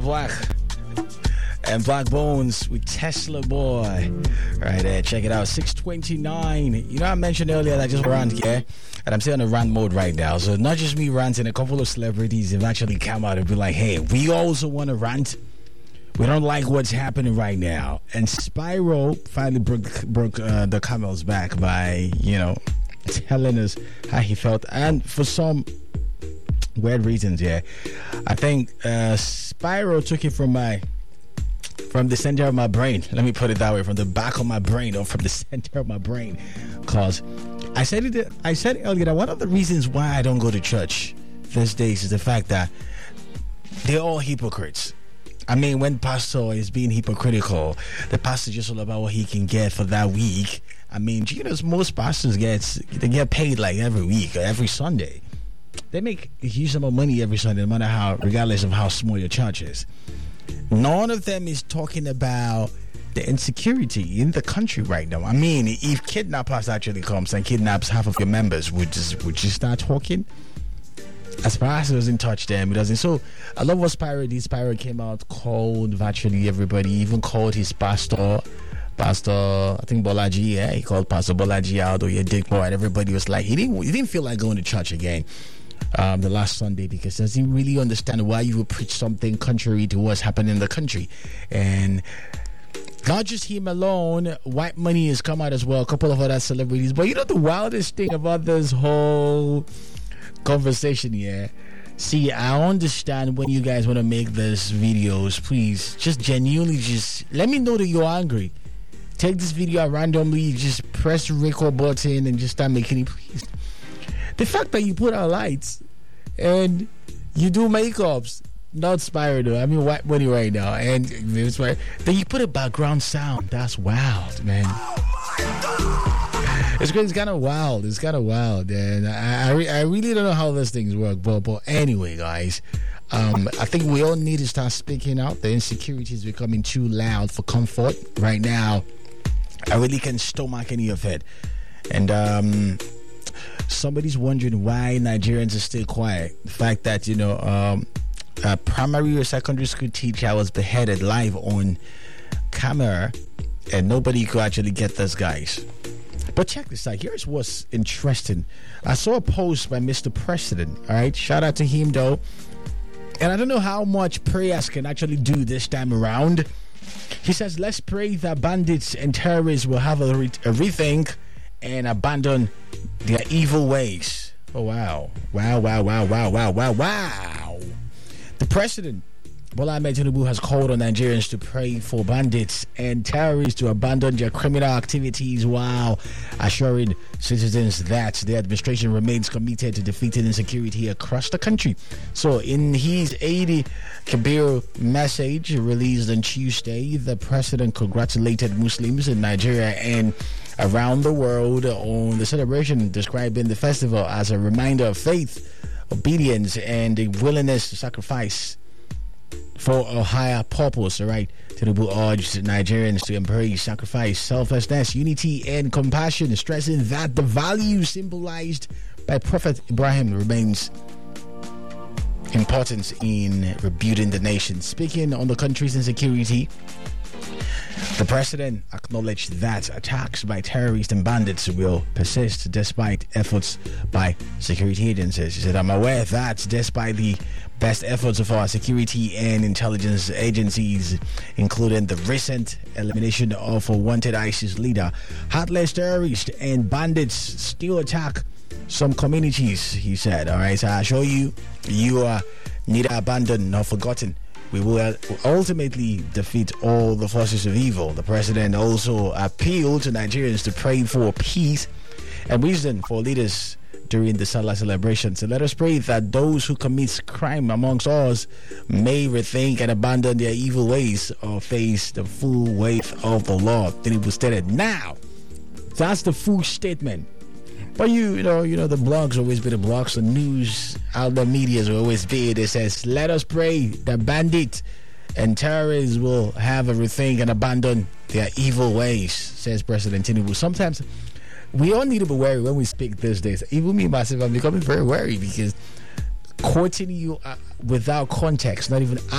Black and Black Bones with Tesla Boy. Right there, check it out. 6:29. You know, I mentioned earlier that I just rant, yeah? And I'm still in a rant mode right now. So not just me ranting, a couple of celebrities have actually come out and be like, hey, we also want to rant. We don't like what's happening right now. And Spyro finally broke the camel's back by, telling us how he felt. And for some weird reasons, yeah. I think Spyro took it from the center of my brain. Let me put it that way, from the back of my brain, or from the center of my brain. Because I said earlier that one of the reasons why I don't go to church these days is the fact that they're all hypocrites. I mean, when pastor is being hypocritical, the pastor just all about what he can get for that week. I mean, most pastors get paid like every week or every Sunday. They make a huge amount of money every Sunday, no matter regardless of how small your church is. None of them is talking about the insecurity in the country right now. I mean, if kidnappers actually comes and kidnaps half of your members, would you start talking? As far as it doesn't touch them, it doesn't. So I love what Spyro did. Spyro came out, called virtually everybody, even called his pastor, I think Bolaji, yeah, he called Pastor Bolaji out, or your dick boy, and everybody was like, he didn't feel like going to church again the last Sunday, because does he really understand why you would preach something contrary to what's happening in the country? And not just him alone, White Money has come out as well, a couple of other celebrities. But the wildest thing about this whole conversation here, see, I understand when you guys want to make these videos, please just genuinely just let me know that you're angry. Take this video out randomly, just press the record button and just start making it, please. The fact that you put out lights and you do makeups, not Spyro though, I mean White Money right now, and then you put a background sound, that's wild, man. It's great. It's kind of wild. And I really don't know how those things work. But anyway, guys, I think we all need to start speaking out. The insecurity is becoming too loud for comfort right now. I really can't stomach any of it. And somebody's wondering why Nigerians are still quiet. The fact that, a primary or secondary school teacher was beheaded live on camera, and nobody could actually get those guys. But check this out. Here's what's interesting. I saw a post by Mr. President. All right, shout out to him though. And I don't know how much prayers can actually do this time around. He says, let's pray that bandits and terrorists will have a rethink and abandon their evil ways. Oh, wow. Wow. The president, Bola Ahmed Tinubu, has called on Nigerians to pray for bandits and terrorists to abandon their criminal activities, while assuring citizens that the administration remains committed to defeating insecurity across the country. So in his Eid Kabir message released on Tuesday, the president congratulated Muslims in Nigeria and around the world on the celebration, describing the festival as a reminder of faith, obedience, and a willingness to sacrifice for a higher purpose. All right, Tinubu urged Nigerians to embrace sacrifice, selflessness, unity, and compassion, stressing that the values symbolized by Prophet Ibrahim remains important in rebuilding the nation. Speaking on the country's insecurity, the president acknowledged that attacks by terrorists and bandits will persist despite efforts by security agencies. He said, I'm aware that despite the best efforts of our security and intelligence agencies, including the recent elimination of a wanted ISIS leader, heartless terrorists and bandits still attack some communities, he said. All right, so I assure you, you are neither abandoned nor forgotten. We will ultimately defeat all the forces of evil. The president also appealed to Nigerians to pray for peace and wisdom for leaders during the Salah celebration. So let us pray that those who commit crime amongst us may rethink and abandon their evil ways or face the full weight of the law. Tinubu stated. Now, that's the full statement. But you know, the blogs always be the blogs, the news outlet medias will always be. It says, let us pray that bandits and terrorists will have a rethink and abandon their evil ways, says President Tinubu. Sometimes we all need to be wary when we speak these days. Even me myself, I'm becoming very wary, because quoting you without context, not even